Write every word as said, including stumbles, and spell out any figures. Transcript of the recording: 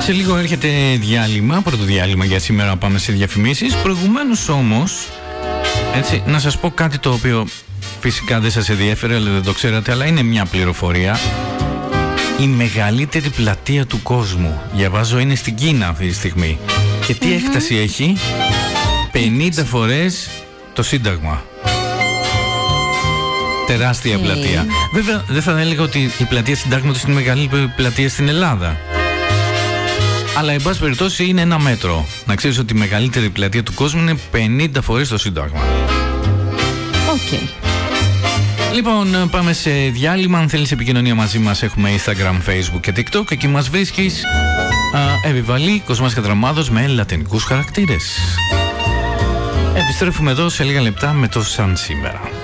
Σε λίγο έρχεται διάλειμμα, πρώτο διάλειμμα για σήμερα, πάμε σε διαφημίσεις. Προηγουμένως όμως, έτσι, να σας πω κάτι το οποίο φυσικά δεν σας ενδιέφερε, αλλά δεν το ξέρατε, αλλά είναι μια πληροφορία. Η μεγαλύτερη πλατεία του κόσμου, διαβάζω, είναι στην Κίνα αυτή τη στιγμή. Και τι mm-hmm. έκταση έχει? πενήντα φορές το Σύνταγμα. Τεράστια okay. πλατεία. Βέβαια δεν θα έλεγα ότι η πλατεία Συντάγματος είναι η μεγαλύτερη πλατεία στην Ελλάδα, αλλά εν πάση περιπτώσει είναι ένα μέτρο. Να ξέρεις ότι η μεγαλύτερη πλατεία του κόσμου είναι πενήντα φορές το Σύνταγμα. Οκ. Okay. Λοιπόν, πάμε σε διάλειμμα. Αν θέλεις επικοινωνία μαζί μας, έχουμε Instagram, Facebook και TikTok. Εκεί μας βρίσκεις. Εβιβαλή Κοσμάς Κατραμάδος με λατινικούς χαρακτήρες. Επιστρέφουμε εδώ σε λίγα λεπτά με το Σαν Σήμερα.